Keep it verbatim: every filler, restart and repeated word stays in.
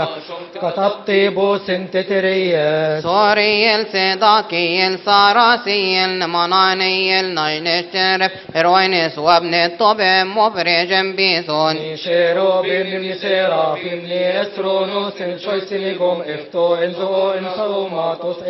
كتطيبو سنتتريس سوريل سيداكيل ساراسيل نمانانيل نجنشترف هروينس وابن الطبع مفرج بيسون نيشيرو بيمني سيرافيم نيسرونو سنشوي سينيكم افتو انزو انخروماتوس